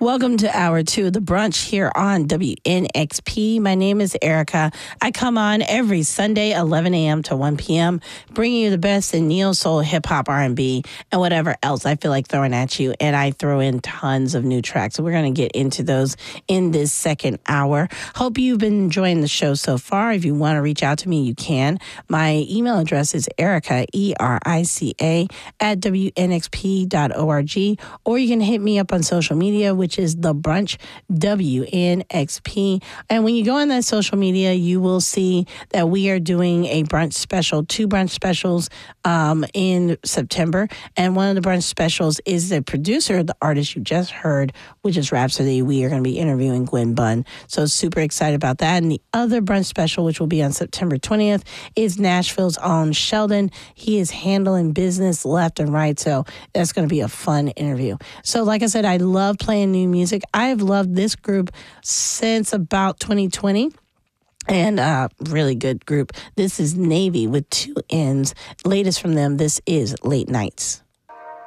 Welcome to Hour 2 of The Brunch here on WNXP. My name is Erica. I come on every Sunday, 11 a.m. to 1 p.m., bringing you the best in neo, soul, hip-hop, R&B, and whatever else I feel like throwing at you. And I throw in tons of new tracks. So we're going to get into those in this second hour. Hope you've been enjoying the show so far. If you want to reach out to me, you can. My email address is Erica, ERICA, at WNXP.org. Or you can hit me up on social media, which is The Brunch, WNXP. And when you go on that social media, you will see that we are doing a brunch special, 2 brunch specials in September. And one of the brunch specials is the producer, the artist you just heard, which is Rhapsody. We are going to be interviewing Gwen Bunn. So super excited about that. And the other brunch special, which will be on September 20th, is Nashville's own Sheldon. He is handling business left and right. So that's going to be a fun interview. So like I said, I love playing new music. I have loved this group since about 2020. And really good group. This is Navy with 2 N's. Latest from them, this is Late Nights.